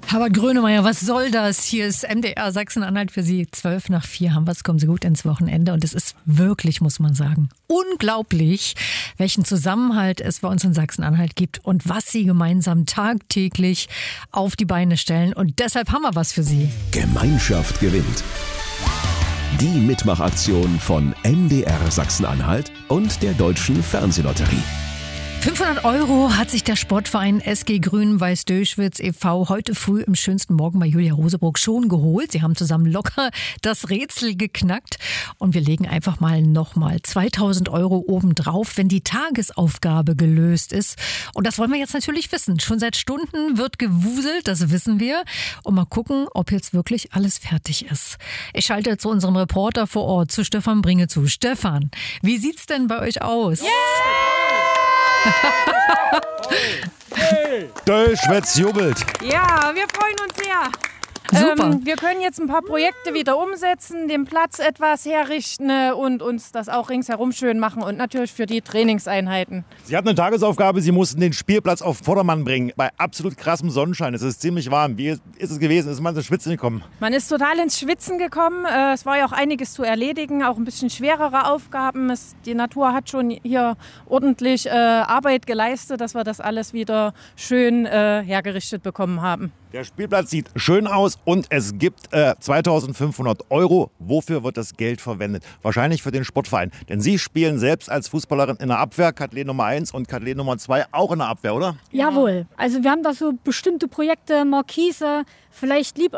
Aber Grönemeyer, was soll das? Hier ist MDR Sachsen-Anhalt für Sie. 4:12 haben wir es, kommen Sie gut ins Wochenende. Und es ist wirklich, muss man sagen, unglaublich, welchen Zusammenhalt es bei uns in Sachsen-Anhalt gibt und was Sie gemeinsam tagtäglich auf die Beine stellen. Und deshalb haben wir was für Sie. Gemeinschaft gewinnt. Die Mitmachaktion von MDR Sachsen-Anhalt und der Deutschen Fernsehlotterie. 500 € hat sich der Sportverein SG Grün-Weiß-Döschwitz e.V. heute früh im schönsten Morgen bei Julia Rosebrook schon geholt. Sie haben zusammen locker das Rätsel geknackt. Und wir legen einfach mal nochmal 2000 € obendrauf, wenn die Tagesaufgabe gelöst ist. Und das wollen wir jetzt natürlich wissen. Schon seit Stunden wird gewuselt, das wissen wir. Und mal gucken, ob jetzt wirklich alles fertig ist. Ich schalte zu unserem Reporter vor Ort, zu Stefan Bringe zu. Stefan, wie sieht's denn bei euch aus? Yeah! Döschwitz jubelt. Ja, wir freuen uns sehr. Super. Wir können jetzt ein paar Projekte wieder umsetzen, den Platz etwas herrichten und uns das auch ringsherum schön machen und natürlich für die Trainingseinheiten. Sie hatten eine Tagesaufgabe, Sie mussten den Spielplatz auf Vordermann bringen. Bei absolut krassem Sonnenschein. Es ist ziemlich warm. Wie ist es gewesen? Ist man ins Schwitzen gekommen? Man ist total ins Schwitzen gekommen. Es war ja auch einiges zu erledigen, auch ein bisschen schwerere Aufgaben. Die Natur hat schon hier ordentlich Arbeit geleistet, dass wir das alles wieder schön hergerichtet bekommen haben. Der Spielplatz sieht schön aus und es gibt 2500 €. Wofür wird das Geld verwendet? Wahrscheinlich für den Sportverein. Denn Sie spielen selbst als Fußballerin in der Abwehr, Kathleen Nummer 1 und Kathleen Nummer 2 auch in der Abwehr, oder? Jawohl. Also wir haben da so bestimmte Projekte, Markise, vielleicht